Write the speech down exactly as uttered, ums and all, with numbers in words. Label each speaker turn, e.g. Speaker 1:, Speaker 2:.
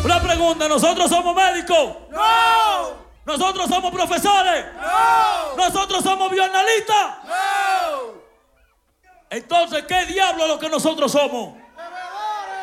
Speaker 1: Una pregunta, ¿nosotros somos médicos?
Speaker 2: ¡No!
Speaker 1: ¿Nosotros somos profesores?
Speaker 2: ¡No!
Speaker 1: ¿Nosotros somos bioanalistas?
Speaker 2: ¡No!
Speaker 1: Entonces, ¿qué diablo es lo que nosotros somos?